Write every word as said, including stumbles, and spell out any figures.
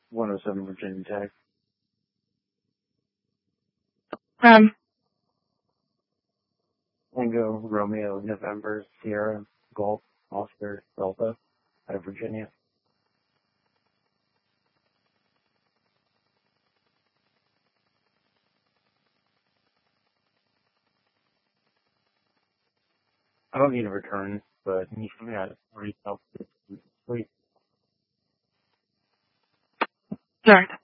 one oh seven Virginia Tech. Um, Tango, Romeo, November, Sierra, Golf, Oscar, Delta, out of Virginia. I don't need a return, but you should have three help this week. sorry.